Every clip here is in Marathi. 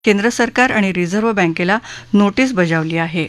केंद्र सरकार आणि रिझर्व्ह बँकेला नोटीस बजावली आहे.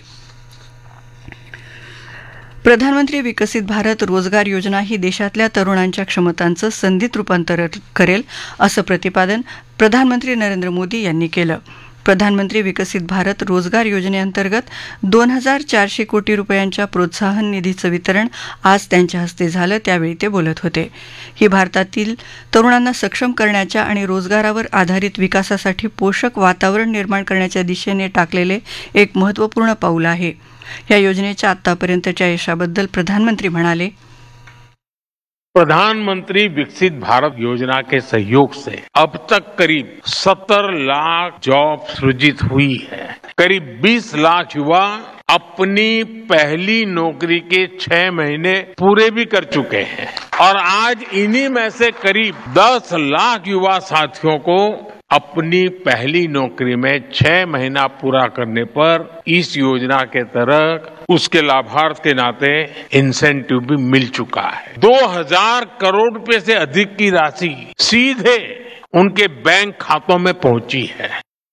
प्रधानमंत्री विकसित भारत रोजगार योजना ही देशातल्या तरुणांच्या क्षमतांचं संधीत रूपांतर करेल असं प्रतिपादन प्रधानमंत्री नरेंद्र मोदी यांनी केलं. प्रधानमंत्री विकसित भारत रोजगार योजनेअंतर्गत 2,400 कोटी रुपयांच्या प्रोत्साहन निधीचं वितरण आज त्यांच्या हस्ते झालं, त्यावेळी ते बोलत होते. ही भारतातील तरुणांना सक्षम करण्याच्या आणि रोजगारावर आधारित विकासासाठी पोषक वातावरण निर्माण करण्याच्या दिशेने टाकलेले एक महत्त्वपूर्ण पाऊल आहे. या योजनेच्या आतापर्यंतच्या यशाबद्दल प्रधानमंत्री म्हणाले, प्रधानमंत्री विकसित भारत योजना के सहयोग से अब तक करीब 70 लाख जॉब सृजित हुई है. करीब 20 लाख युवा अपनी पहली नौकरी के 6 महीने पूरे भी कर चुके हैं और आज इन्हीं में से करीब 10 लाख युवा साथियों को अपनी पहली नौकरी में 6 महीना पूरा करने पर इस योजना के तहत उसके लाभार्थ के नाते इंसेंटिव भी मिल चुका है. 2,000 करोड़ रुपए से अधिक की राशि सीधे उनके बैंक खातों में पहुंची है.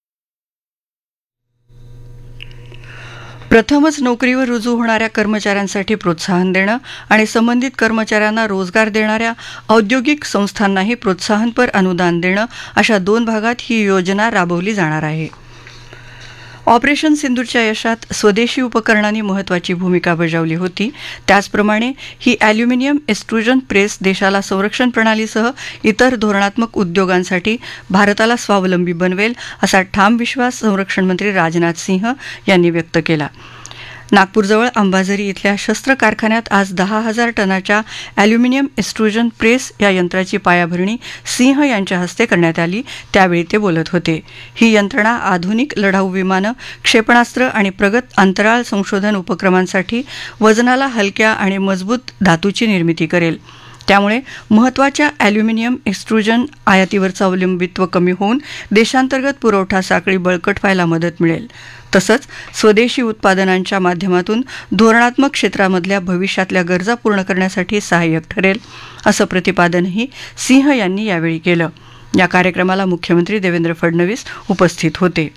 प्रथमच नोकरीवर रुजू होणाऱ्या कर्मचाऱ्यांसाठी प्रोत्साहन देणं आणि संबंधित कर्मचाऱ्यांना रोजगार देणाऱ्या औद्योगिक संस्थांनाही प्रोत्साहनपर अनुदान देणं अशा 2 भागात ही योजना राबवली जाणार आहे. ऑपरेशन सिंधूरच्या यशात स्वदेशी उपकरणांनी महत्त्वाची भूमिका बजावली होती. त्याचप्रमाणे ही ॲल्युमिनियम एक्सट्रुजन प्रेस देशाला संरक्षण प्रणालीसह इतर धोरणात्मक उद्योगांसाठी भारताला स्वावलंबी बनवेल असा ठाम विश्वास संरक्षण मंत्री राजनाथ सिंह यांनी व्यक्त केला. नागपूरजवळ अंबाझरी इथल्या शस्त्र कारखान्यात आज 10,000 टनाच्या ॲल्युमिनियम एक्सट्रुजन प्रेस या यंत्राची पायाभरणी सिंह यांच्या हस्ते करण्यात आली, त्यावेळी ते बोलत होते. ही यंत्रणा आधुनिक लढाऊ विमानं, क्षेपणास्त्र आणि प्रगत अंतराळ संशोधन उपक्रमांसाठी वजनाला हलक्या आणि मजबूत धातूची निर्मिती करेल. त्यामुळे महत्त्वाच्या ॲल्युमिनियम एक्सट्रुजन आयातीवरचं अवलंबित्व कमी होऊन देशांतर्गत पुरवठा साखळी बळकट व्हायला मदत मिळेल. तसंच स्वदेशी उत्पादनांच्या माध्यमातून धोरणात्मक क्षेत्रामधल्या भविष्यातल्या गरजा पूर्ण करण्यासाठी सहाय्यक ठरेल असं प्रतिपादनही सिंह यांनी यावेळी केलं. या कार्यक्रमाला मुख्यमंत्री देवेंद्र फडणवीस उपस्थित होते.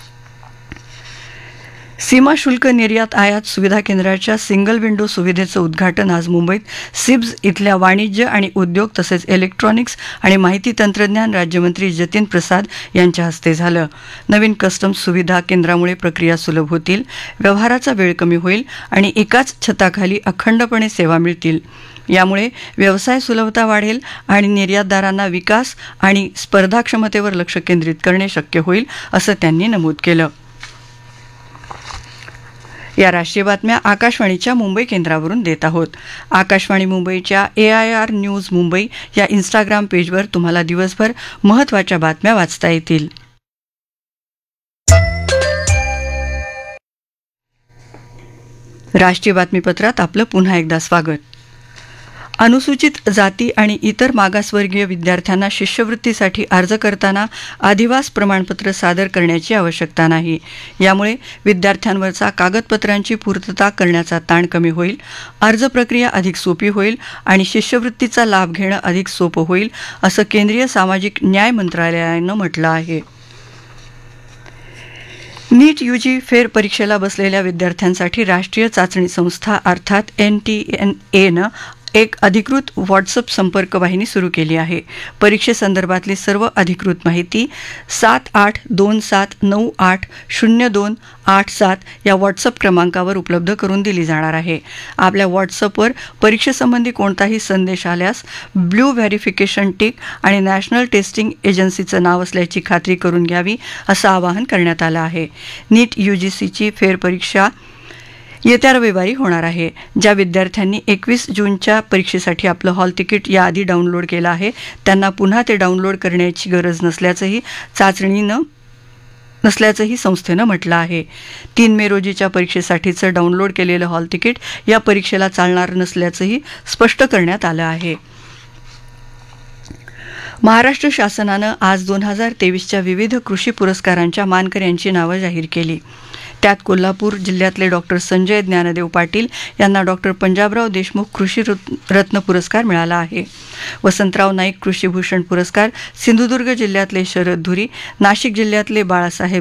सीमा शुल्क निर्यात आयात सुविधा केंद्राच्या सिंगल विंडो सुविधेचं उद्घाटन आज मुंबईत सिब्स इथल्या वाणिज्य आणि उद्योग तसेच इलेक्ट्रॉनिक्स आणि माहिती तंत्रज्ञान राज्यमंत्री जतीन प्रसाद यांच्या हस्ते झालं. नवीन कस्टम्स सुविधा केंद्रामुळे प्रक्रिया सुलभ होतील, व्यवहाराचा वेळ कमी होईल आणि एकाच छताखाली अखंडपणे सेवा मिळतील. यामुळे व्यवसाय सुलभता वाढेल आणि निर्यातदारांना विकास आणि स्पर्धाक्षमतेवर लक्ष केंद्रित करणे शक्य होईल असं त्यांनी नमूद केलं. या राष्ट्रीय बातम्या आकाशवाणीच्या मुंबई केंद्रावरून देत आहोत. आकाशवाणी मुंबईच्या AIR न्यूज मुंबई या इंस्टाग्राम पेजवर तुम्हाला दिवसभर महत्त्वाच्या बातम्या वाचता येतील. राष्ट्रीय बातमीपत्रात आपलं पुन्हा एकदा स्वागत. अनुसूचित जाती आणि इतर मागासवर्गीय विद्यार्थ्यांना शिष्यवृत्तीसाठी अर्ज करताना अधिवास प्रमाणपत्र सादर करण्याची आवश्यकता नाही. यामुळे विद्यार्थ्यांवरचा कागदपत्रांची पूर्तता करण्याचा ताण कमी होईल, अर्ज प्रक्रिया अधिक सोपी होईल आणि शिष्यवृत्तीचा लाभ घेणं अधिक सोपं होईल असं केंद्रीय सामाजिक न्याय मंत्रालयानं म्हटलं आहे. नीट UG फेर परीक्षेला बसलेल्या विद्यार्थ्यांसाठी राष्ट्रीय चाचणी संस्था अर्थात NTNAनं एक अधिकृत व्हॉट्सअप संपर्क वाहिनी सुरू केली आहे. परीक्षेसंदर्भातली सर्व अधिकृत माहिती 7827980287 या व्हॉट्सअप क्रमांकावर उपलब्ध करून दिली जाणार आहे. आपल्या व्हॉट्सअपवर परीक्षेसंबंधी कोणताही संदेश आल्यास ब्लू व्हेरिफिकेशन टिक आणि नॅशनल टेस्टिंग एजन्सीचं नाव असल्याची खात्री करून घ्यावी असं आवाहन करण्यात आलं आहे. नीट UGCची फेरपरीक्षा येत्या रविवारी होणार आहे. ज्या विद्यार्थ्यांनी 21 जूनच्या परीक्षेसाठी आपलं हॉल तिकीट याआधी डाउनलोड केलं आहे त्यांना पुन्हा ते डाउनलोड करण्याची गरज नसल्याचंही संस्थेनं म्हटलं आहे. 3 मे रोजीच्या परीक्षेसाठीचं डाउनलोड केलेलं हॉल तिकीट या परीक्षेला चालणार नसल्याचंही स्पष्ट करण्यात आलं आहे. महाराष्ट्र शासनानं आज 2023च्या विविध कृषी पुरस्कारांच्या मानकऱ्यांची नावं जाहीर केली. त्यात कोल्हापूर जिल्ह्यातले डॉक्टर संजय ज्ञानदेव पाटील यांना डॉक्टर पंजाबराव देशमुख कृषी रत्न पुरस्कार मिळाला आहे. वसंतराव नाईक कृषीभूषण पुरस्कार सिंधुदुर्ग जिल्ह्यातले शरद धुरी, नाशिक जिल्ह्यातले बाळासाहेब